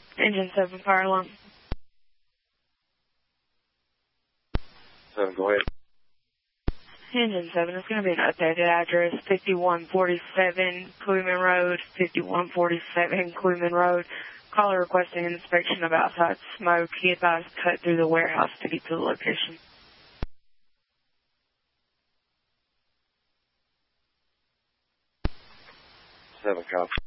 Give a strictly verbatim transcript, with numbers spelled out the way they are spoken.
Engine seven, fire alarm. seven, go ahead. Engine seven, it's going to be an updated address, fifty-one forty-seven Cluman Road, fifty-one forty-seven Cluman Road. Caller requesting an inspection of outside smoke. He advised cut through the warehouse to get to the location. seven, copy.